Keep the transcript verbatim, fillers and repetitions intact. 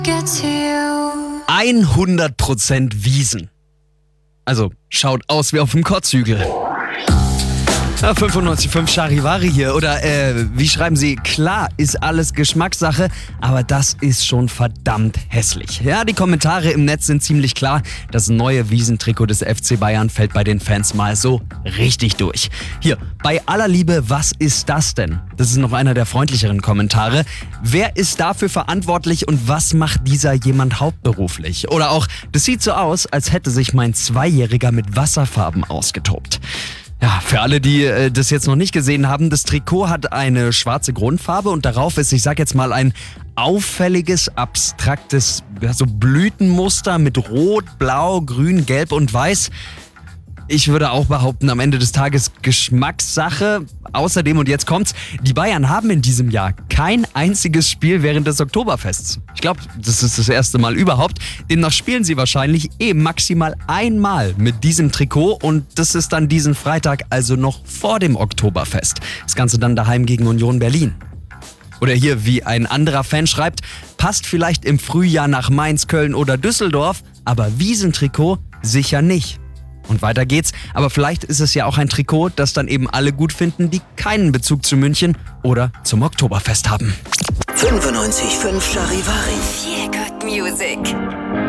hundert Prozent Wiesn. Also, schaut aus wie auf dem Kotzhügel. Ja, fünfundneunzig Komma fünf Charivari hier. Oder, äh, wie schreiben Sie? Klar, ist alles Geschmackssache, aber das ist schon verdammt hässlich. Ja, die Kommentare im Netz sind ziemlich klar. Das neue Wiesn-Trikot des F C Bayern fällt bei den Fans mal so richtig durch. Hier, bei aller Liebe, was ist das denn? Das ist noch einer der freundlicheren Kommentare. Wer ist dafür verantwortlich und was macht dieser jemand hauptberuflich? Oder auch, das sieht so aus, als hätte sich mein Zweijähriger mit Wasserfarben ausgetobt. Ja, für alle, die äh, das jetzt noch nicht gesehen haben, das Trikot hat eine schwarze Grundfarbe und darauf ist, ich sag jetzt mal, ein auffälliges, abstraktes ja, so Blütenmuster mit Rot, Blau, Grün, Gelb und Weiß. Ich würde auch behaupten, am Ende des Tages Geschmackssache. Außerdem, und jetzt kommt's, die Bayern haben in diesem Jahr kein einziges Spiel während des Oktoberfests. Ich glaube, das ist das erste Mal überhaupt. Demnach spielen sie wahrscheinlich eh maximal einmal mit diesem Trikot und das ist dann diesen Freitag, also noch vor dem Oktoberfest. Das Ganze dann daheim gegen Union Berlin. Oder hier, wie ein anderer Fan schreibt, passt vielleicht im Frühjahr nach Mainz, Köln oder Düsseldorf, aber Wiesn-Trikot sicher nicht. Und weiter geht's, aber vielleicht ist es ja auch ein Trikot, das dann eben alle gut finden, die keinen Bezug zu München oder zum Oktoberfest haben. fünfundneunzig Komma fünf Charivari. Feel good music.